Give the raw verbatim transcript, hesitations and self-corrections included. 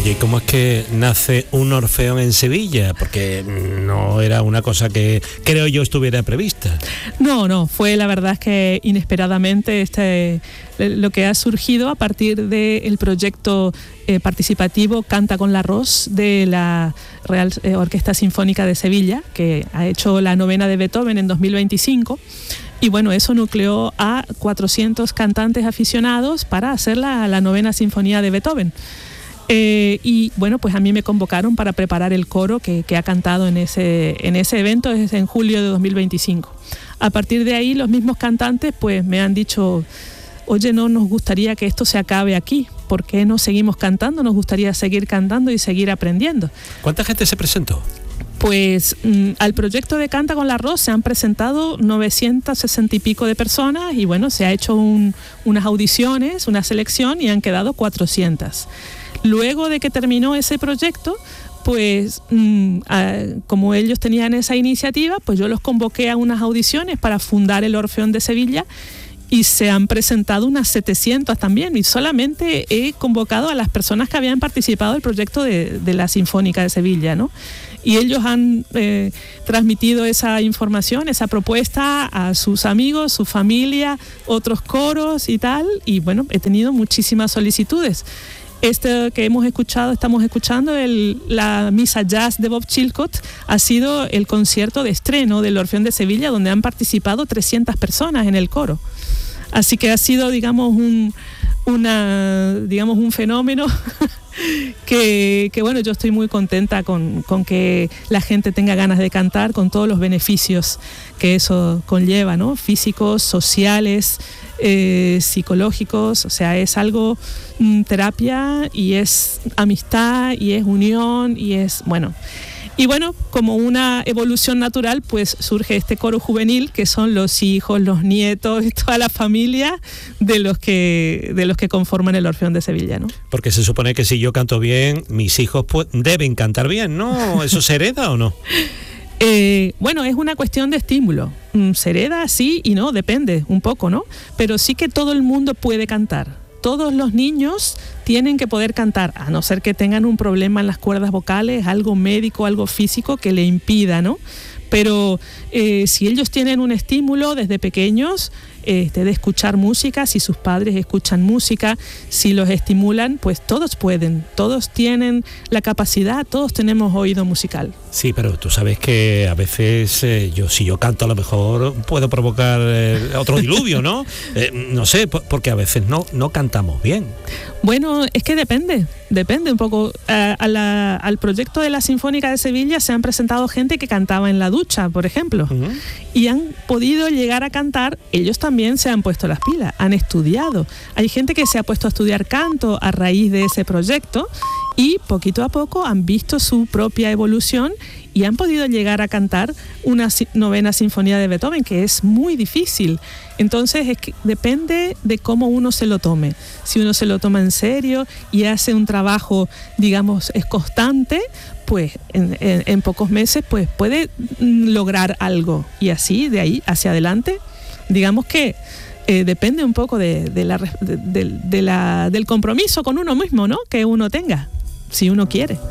Oye, ¿y cómo es que nace un Orfeón en Sevilla? Porque no era una cosa que creo yo estuviera prevista. No, no, fue la verdad es que inesperadamente este, lo que ha surgido a partir del proyecto eh, participativo Canta con la Ros de la Real eh, Orquesta Sinfónica de Sevilla, que ha hecho la novena de Beethoven en dos mil veinticinco. Y bueno, eso nucleó a cuatrocientos cantantes aficionados para hacer la, la novena sinfonía de Beethoven. Eh, y bueno, pues a mí me convocaron para preparar el coro que, que ha cantado en ese, en ese evento, es en julio de dos mil veinticinco. A partir de ahí, los mismos cantantes pues me han dicho: oye, no nos gustaría que esto se acabe aquí, ¿por qué no seguimos cantando? Nos gustaría seguir cantando y seguir aprendiendo. ¿Cuánta gente se presentó? Pues mm, al proyecto de Canta con la Ros se han presentado novecientas sesenta y pico de personas y bueno, se ha hecho un, unas audiciones, una selección y han quedado cuatrocientas. Luego de que terminó ese proyecto, pues mm, a, como ellos tenían esa iniciativa, pues yo los convoqué a unas audiciones para fundar el Orfeón de Sevilla y se han presentado unas setecientas también, y solamente he convocado a las personas que habían participado del proyecto de, de la Sinfónica de Sevilla, ¿no? Y ellos han eh, transmitido esa información, esa propuesta a sus amigos, su familia, otros coros y tal, y bueno, he tenido muchísimas solicitudes. Este que hemos escuchado, estamos escuchando, el, la misa jazz de Bob Chilcott, ha sido el concierto de estreno del Orfeón de Sevilla, donde han participado trescientas personas en el coro. Así que ha sido, digamos, un, una, digamos, un fenómeno que, que, bueno, yo estoy muy contenta con, con que la gente tenga ganas de cantar, con todos los beneficios que eso conlleva, ¿no? Físicos, sociales, eh, psicológicos, o sea, es algo, mm, terapia, y es amistad, y es unión, y es, bueno... Y bueno, como una evolución natural, pues surge este coro juvenil, que son los hijos, los nietos y toda la familia de los que, de los que conforman el Orfeón de Sevilla, ¿no? Porque se supone que si yo canto bien, mis hijos pues, deben cantar bien, ¿no? ¿Eso se hereda o no? Eh, bueno, es una cuestión de estímulo. Se hereda sí y no, depende un poco, ¿no? Pero sí que todo el mundo puede cantar. Todos los niños tienen que poder cantar, a no ser que tengan un problema en las cuerdas vocales, algo médico, algo físico que le impida, ¿no? Pero eh, si ellos tienen un estímulo desde pequeños, este, de escuchar música, si sus padres escuchan música, si los estimulan, pues todos pueden, todos tienen la capacidad, todos tenemos oído musical. Sí, pero tú sabes que a veces eh, yo si yo canto a lo mejor puedo provocar eh, otro diluvio, ¿no? Eh, no sé, porque a veces no, no cantamos bien. Bueno, es que depende, depende un poco. A, a la, al proyecto de la Sinfónica de Sevilla se han presentado gente que cantaba en la ducha, por ejemplo, uh-huh. y han podido llegar a cantar. Ellos también se han puesto las pilas, han estudiado. Hay gente que se ha puesto a estudiar canto a raíz de ese proyecto y poquito a poco han visto su propia evolución y han podido llegar a cantar una novena sinfonía de Beethoven, que es muy difícil. Entonces es que depende de cómo uno se lo tome. Si uno se lo toma en serio y hace un trabajo, digamos, es constante, pues en, en, en pocos meses pues puede lograr algo. Y así, de ahí hacia adelante, digamos que eh, depende un poco de, de la, de, de, de la, del compromiso con uno mismo, ¿no? Que uno tenga, si uno quiere.